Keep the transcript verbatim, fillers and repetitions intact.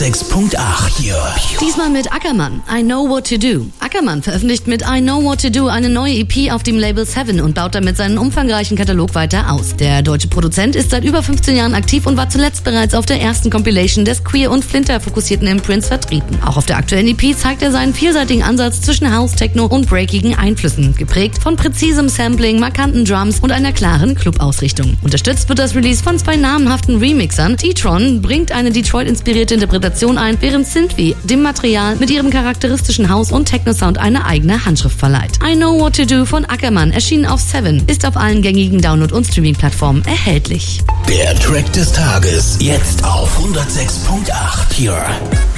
sechs Punkt acht hier. Diesmal mit Ackermann, I Know What To Do. Ackermann veröffentlicht mit I Know What To Do eine neue E P auf dem Label Seven und baut damit seinen umfangreichen Katalog weiter aus. Der deutsche Produzent ist seit über fünfzehn Jahren aktiv und war zuletzt bereits auf der ersten Compilation des Queer- und Flinter-fokussierten Imprints vertreten. Auch auf der aktuellen E P zeigt er seinen vielseitigen Ansatz zwischen House, Techno und breakigen Einflüssen, geprägt von präzisem Sampling, markanten Drums und einer klaren Club-Ausrichtung. Unterstützt wird das Release von zwei namenhaften Remixern. D-Tron bringt eine Detroit-inspirierte Interpretation ein, während Synthwave dem Material mit ihrem charakteristischen House- und Techno-Sound eine eigene Handschrift verleiht. I Know What To Do von Ackermann, erschienen auf Seven, ist auf allen gängigen Download- und Streaming-Plattformen erhältlich. Der Track des Tages, jetzt auf hundertsechs Punkt acht hier.